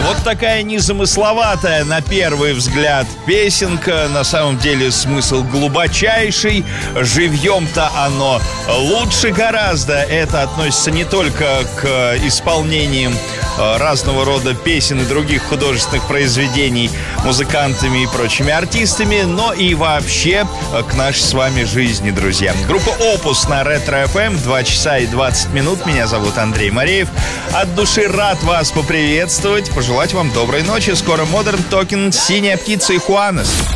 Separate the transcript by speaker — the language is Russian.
Speaker 1: Вот такая незамысловатая на первый взгляд песенка. На самом деле смысл глубочайший. Живьем-то оно лучше гораздо. Это относится не только к исполнениям разного рода песен и других художественных произведений музыкантами и прочими артистами, но и вообще к нашей с вами жизни, друзья. Группа Opus на Ретро FM, 2 часа и 20 минут. Меня зовут Андрей Мареев. От души рад вас поприветствовать, пожелать вам доброй ночи. Скоро Modern Talking, Синяя птица и Хуанес.